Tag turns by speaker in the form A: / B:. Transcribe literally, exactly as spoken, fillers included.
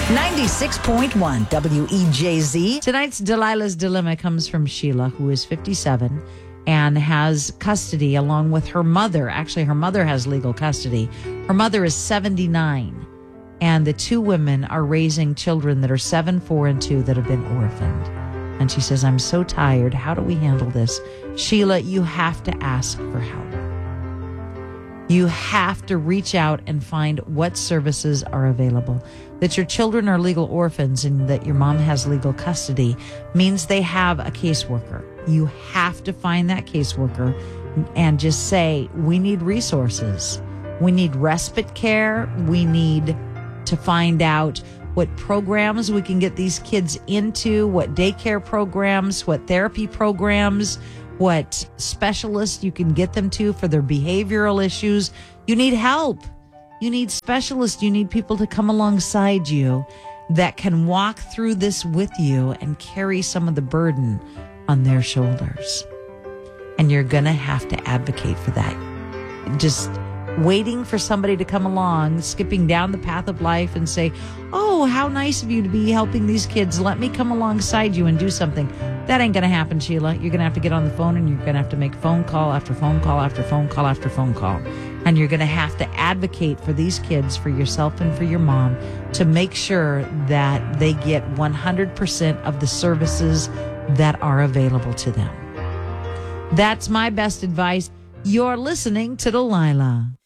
A: ninety-six point one W E J Z.
B: Tonight's Delilah's Dilemma comes from Sheila, who is fifty-seven and has custody along with her mother. Actually, her mother has legal custody. Her mother is seventy-nine, and the two women are raising children that are seven, four, and two that have been orphaned. And she says, I'm so tired. How do we handle this? Sheila, you have to ask for help. You have to reach out and find what services are available. That your children are legal orphans and that your mom has legal custody means they have a caseworker. You have to find that caseworker and just say, we need resources. We need respite care. We need to find out what programs we can get these kids into, what daycare programs, what therapy programs, what specialists you can get them to for their behavioral issues. You need help. You need specialists. You need people to come alongside you that can walk through this with you and carry some of the burden on their shoulders. And you're going to have to advocate for that. Just waiting for somebody to come along, skipping down the path of life and say, oh, how nice of you to be helping these kids. Let me come alongside you and do something. That ain't going to happen, Sheila. You're going to have to get on the phone and you're going to have to make phone call after phone call after phone call after phone call. And you're going to have to advocate for these kids, for yourself and for your mom, to make sure that they get one hundred percent of the services that are available to them. That's my best advice. You're listening to Delilah.